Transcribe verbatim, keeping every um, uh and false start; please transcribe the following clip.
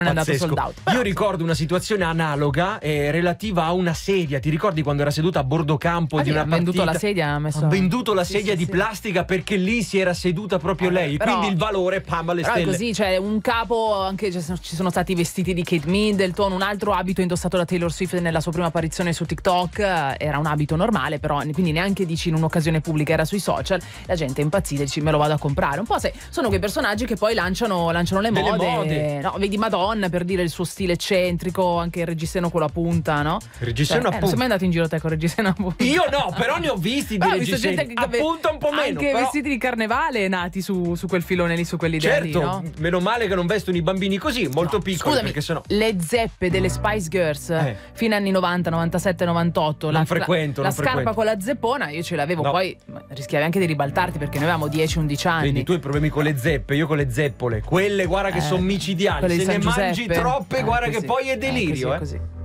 è andato Pazzesco. sold out. Però, Io ricordo una situazione analoga eh, relativa a una sedia. Ti ricordi quando era seduta a bordo campo ah, di sì, una ha partita? venduto la sedia, ha messo... Ha venduto la sì, sedia sì, di sì. plastica perché lì si era seduta proprio Eh, lei. però- Quindi il valore, pam, alle Però è stelle. così, cioè un capo, anche ci sono- ci sono stati i vestiti di Kate Middleton, un altro abito indossato da Taylor Swift nella sua prima apparizione su TikTok, eh, era un abito normale, però quindi neanche dici in un'occasione pubblica, era sui social, la gente è impazzita e dici me lo vado a comprare. Un po' sai, sono quei personaggi che poi lanciano, lanciano le Delle mode. mode. No, vedi Madonna, per dire il suo stile eccentrico, anche il reggiseno con la punta, no? Il reggiseno Cioè, a eh, non punta. sei mai andato in giro te con il reggiseno a punta? Io no, però ne ho visti di Però ho visto reggiseni. gente che Appunta un po' meno. anche però- vestiti di carnevale nati su, su quel filone lì, su quell'idea Certo, lì, no? meno male che non vestono i bambini così, molto No, piccoli, scusami, perché sennò. le zeppe delle Spice Girls Eh. fino anni novanta, novantasette, novantotto, Non la, frequento, la, non la scarpa frequento. con la zeppona io ce l'avevo, No. poi ma, rischiavi anche di ribaltarti perché noi avevamo dieci undici anni. Vedi, tu hai problemi con le zeppe, io con le zeppole. Quelle, guarda che Eh, sono micidiali. quelle di Se ne San mangi Giuseppe. troppe, Eh, guarda così. che poi è Eh, delirio, così, eh. così.